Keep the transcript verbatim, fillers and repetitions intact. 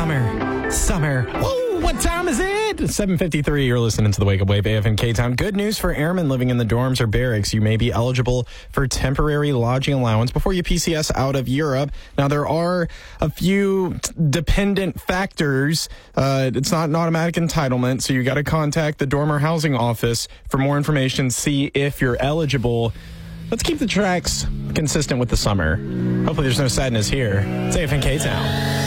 Summer. Summer. Whoa, what time is it? seven fifty-three. You're listening to the Wake Up Wave, A F N K-Town. Good news for airmen living in the dorms or barracks. You may be eligible for temporary lodging allowance before you P C S out of Europe. Now, there are a few t- dependent factors. Uh, it's not an automatic entitlement, so you got to contact the dorm or housing office for more information, see if you're eligible. Let's keep the tracks consistent with the summer. Hopefully there's no sadness here. It's A F N K-Town.